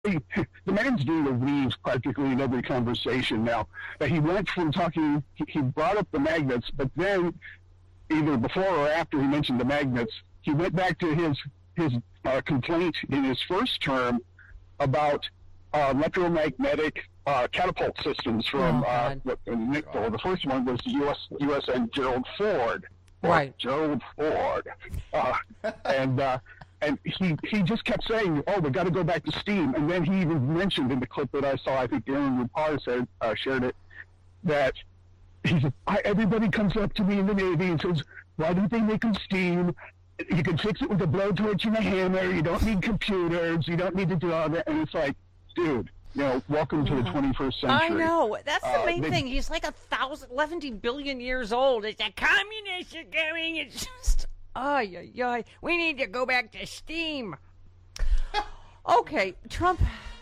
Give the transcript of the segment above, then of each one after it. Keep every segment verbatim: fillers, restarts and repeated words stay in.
he, the man's doing a weave practically in every conversation now. That he went from talking, he, he brought up the magnets, but then either before or after he mentioned the magnets, he went back to his his uh, complaint in his first term about uh, electromagnetic uh, catapult systems from Oh, uh, God. Nick. Well, the first one was U S U S N Gerald Ford. Right. Gerald Ford. Uh, and uh, and he he just kept saying, "Oh, we got to go back to steam." And then he even mentioned in the clip that I saw, I think Aaron Rupar said uh, shared it, that he said, I, everybody comes up to me in the Navy and says, "Why don't they make them steam? You can fix it with a blowtorch and a hammer. You don't need computers. You don't need to do all that." And it's like, dude, you know, welcome to the twenty-first century. I know. That's the Uh, main they- thing. He's like a thousand, eleven billion years old. It's the communists are coming. It's just, ay, ay, ay. We need to go back to steam. Okay, Trump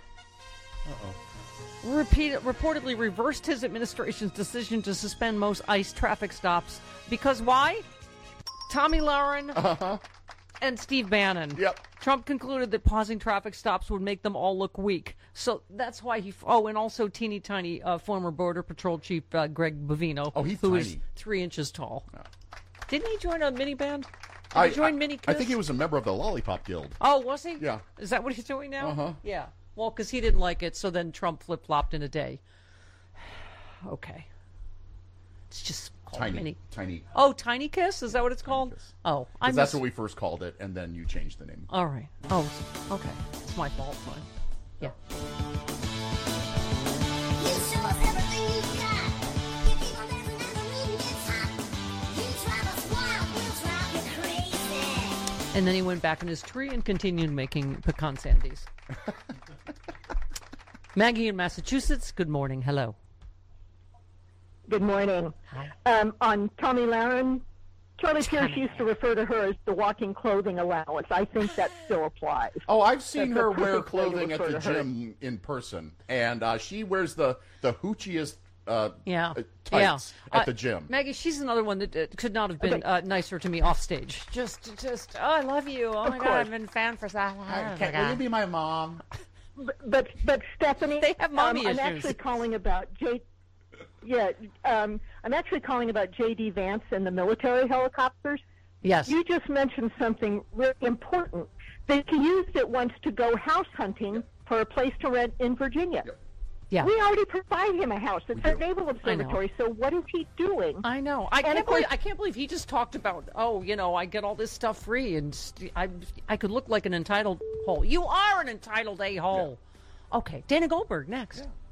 repeat, reportedly reversed his administration's decision to suspend most ICE traffic stops. Because why? Tommy Lauren Uh-huh. and Steve Bannon. Yep. Trump concluded that pausing traffic stops would make them all look weak. So that's why he... Oh, and also teeny tiny uh, former Border Patrol Chief uh, Greg Bovino. Oh, he's who is tiny. three inches tall. Didn't he join a mini band? Did I, he join I, Mini I Kiss? think he was a member of the Lollipop Guild. Oh, was he? Yeah. Is that what he's doing now? Uh-huh. Yeah. Well, because he didn't like it, so then Trump flip-flopped in a day. Okay. It's just called Tiny, Mini... tiny. Oh, Tiny Kiss? Is that what it's called? Kiss. Oh, I Because that's miss- what we first called it, and then you changed the name. All right. Oh, okay. It's my fault. Fine. Yeah. You show us everything you got. You keep on dancing and the music gets hot. You drive us wild, we'll drive you crazy. And then he went back in his tree and continued making pecan sandies. Maggie in Massachusetts, good morning. Hello. Good morning. Hi. Um, on Tommy Lahren, Charlie Pierce Tommy used to refer to her as the walking clothing allowance. I think that still applies. Oh, I've seen That's a her wear perfect way to clothing at refer the to her. gym in person, and uh, she wears the the hoochiest uh, Yeah. uh, tights yeah. at the Uh, gym. Maggie, she's another one that uh, could not have been Okay. uh, nicer to me off stage. Just, just, oh, I love you. Oh, my God, course. I've been a fan for so long. Hi, Oh, can- my will you God. be my mom? But but, but Stephanie, They have mommy um, I'm issues. actually calling about J. Yeah, um, I'm actually calling about J D Vance and the military helicopters. Yes. You just mentioned something really important. That he used it once to go house hunting for a place to rent in Virginia. Yep. Yeah. We already provide him a house. It's We a do. naval observatory. So what is he doing? I know. I And can't of course- believe. I can't believe he just talked about. Oh, you know, I get all this stuff free, and st- I, I could look like an entitled hole. You are an entitled a hole. Okay, Dana Goldberg next. Yeah.